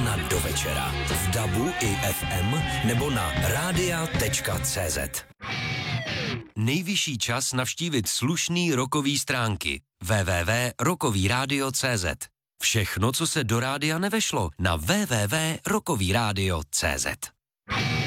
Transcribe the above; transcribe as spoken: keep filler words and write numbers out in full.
rána do večera. V dabu i ef em nebo na rádia tečka cé zet. Nejvyšší čas navštívit slušný rockový stránky. w w w tečka rockový rádio tečka cé zet. Všechno, co se do rádia nevešlo, na w w w tečka rockový rádio tečka cé zet.